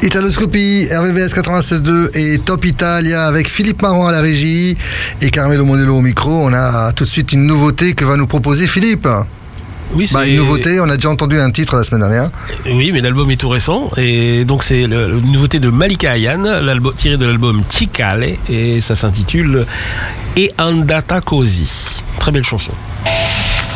Italoscopie, RVVS 96.2 et Top Italia avec Philippe Marron à la régie et Carmelo Monello au micro. On a tout de suite une nouveauté que va nous proposer Philippe. Oui, c'est une nouveauté, on a déjà entendu un titre la semaine dernière. Oui, mais l'album est tout récent. Et donc, c'est une nouveauté de Malika Ayane, tiré de l'album Cicale. Et ça s'intitule E andata così. Très belle chanson.